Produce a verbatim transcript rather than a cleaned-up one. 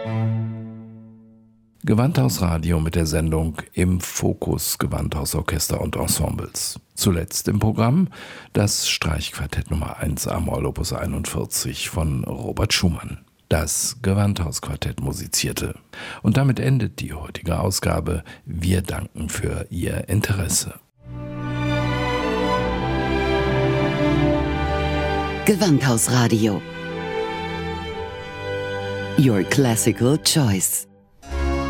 Gewandhausradio mit der Sendung Im Fokus Gewandhausorchester und Ensembles. Zuletzt im Programm das Streichquartett Nummer eins a-Moll Opus einundvierzig von Robert Schumann. Das Gewandhausquartett musizierte. Und damit endet die heutige Ausgabe. Wir danken für Ihr Interesse. Gewandhausradio. Your classical choice.